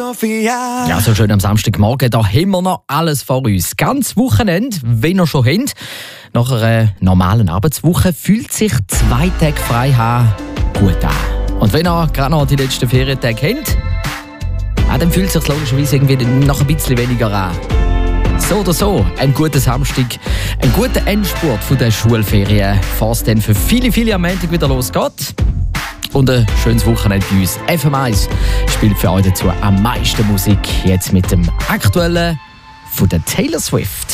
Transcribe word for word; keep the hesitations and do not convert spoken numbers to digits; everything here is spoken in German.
Mafia. Ja, so schön am Samstagmorgen, da haben wir noch alles vor uns. Ganz Wochenende, wenn ihr schon habt, nach einer normalen Arbeitswoche fühlt sich zwei Tage frei haben gut an. Und wenn ihr gerade noch die letzten Ferientage habt, ja, dann fühlt es sich logischerweise irgendwie noch ein bisschen weniger an. So oder so, ein guter Samstag, ein guter Endspurt von der Schulferien, bevor es dann für viele, viele am Montag wieder losgeht. Und ein schönes Wochenende bei uns. F M eins spielt für euch dazu am meisten Musik. Jetzt mit dem aktuellen von der Taylor Swift.